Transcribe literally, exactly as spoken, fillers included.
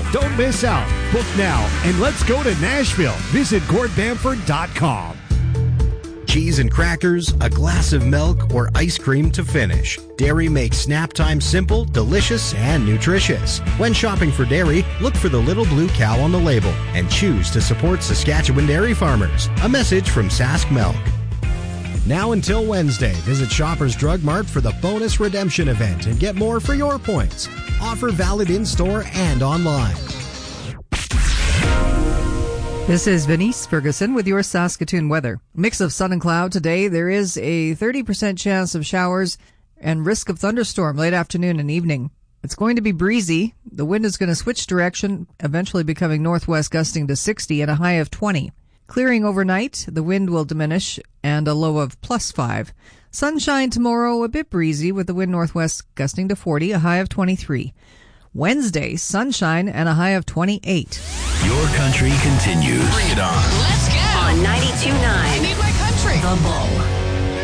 Don't miss out. Book now and let's go to Nashville. Visit Gord Bamford dot com. Cheese and crackers, a glass of milk, or ice cream to finish. Dairy makes snap time simple, delicious, and nutritious. When shopping for dairy, look for the little blue cow on the label and choose to support Saskatchewan dairy farmers. A message from Sask Milk. Now until Wednesday, visit Shoppers Drug Mart for the bonus redemption event and get more for your points. Offer valid in-store and online. This is Venice Ferguson with your Saskatoon weather. Mix of sun and cloud today. There is a thirty percent chance of showers and risk of thunderstorm late afternoon and evening. It's going to be breezy. The wind is going to switch direction, eventually becoming northwest gusting to sixty and a high of twenty. Clearing overnight, the wind will diminish and a low of plus five. Sunshine tomorrow, a bit breezy with the wind northwest gusting to forty, a high of twenty-three. Wednesday, sunshine and a high of twenty-eight. Your country continues. Bring it on. Let's go. On ninety-two point nine. I need my country. The Bull.